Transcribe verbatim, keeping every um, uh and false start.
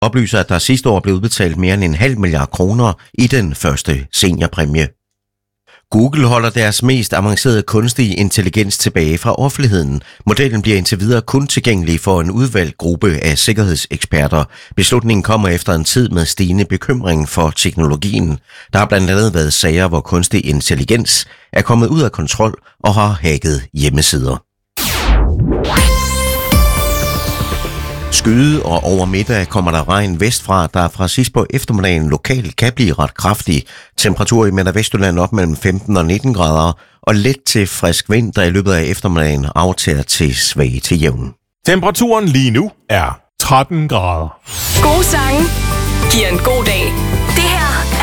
oplyser, at der sidste år blev udbetalt mere end en halv milliard kroner i den første seniorpræmie. Google holder deres mest avancerede kunstige intelligens tilbage fra offentligheden. Modellen bliver indtil videre kun tilgængelig for en udvalgt gruppe af sikkerhedseksperter. Beslutningen kommer efter en tid med stigende bekymring for teknologien. Der har blandt andet været sager, hvor kunstig intelligens er kommet ud af kontrol og har hacket hjemmesider. Skyde og over middag kommer der regn vestfra, der fra sidst på eftermiddagen lokalt kan blive ret kraftig. Temperatur i Midt- og Vestjylland op mellem femten og nitten grader, og let til frisk vind, der i løbet af eftermiddagen aftager til svag til jævn. Temperaturen lige nu er tretten grader. Gode sange giver en god dag. Det her